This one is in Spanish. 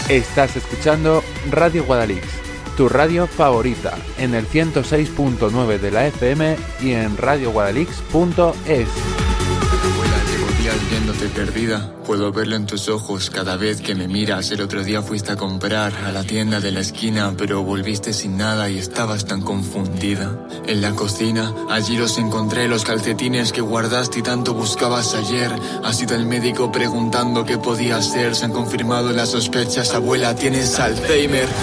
Estás escuchando Radio Guadalix, tu radio favorita, en el 106.9 de la FM y en radioguadalix.es. Viéndote perdida, puedo verlo en tus ojos cada vez que me miras. El otro día fuiste a comprar a la tienda de la esquina, pero volviste sin nada y estabas tan confundida. En la cocina, allí los encontré, los calcetines que guardaste y tanto buscabas ayer. Ha sido el médico preguntando qué podía hacer. Se han confirmado las sospechas, abuela, tienes Alzheimer.